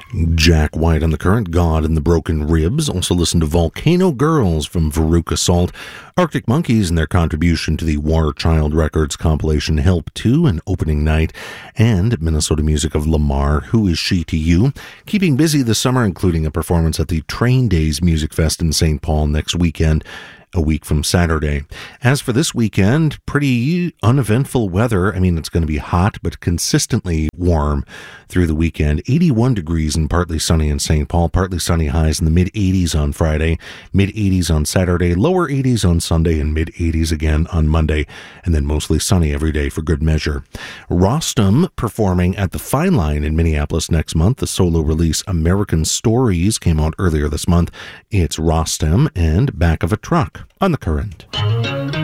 Jack White on the Current, God and the Broken Ribs. Also listen to Volcano Girls from Veruca Salt. Arctic Monkeys and their contribution to the War Child Records compilation Help 2 and Opening Night. And Minnesota music of Lamar, Who Is She to You? Keeping busy this summer, including a performance at the Train Days Music Fest in St. Paul next weekend, a week from Saturday. As for this weekend, pretty uneventful weather. I mean, it's going to be hot, but consistently warm through the weekend. 81 degrees and partly sunny in St. Paul, partly sunny highs in the mid-80s on Friday, mid-80s on Saturday, lower 80s on Sunday, and mid-80s again on Monday, and then mostly sunny every day for good measure. Rostam performing at the Fine Line in Minneapolis next month. The solo release American Stories came out earlier this month. It's Rostam and Back of a Truck on the Current.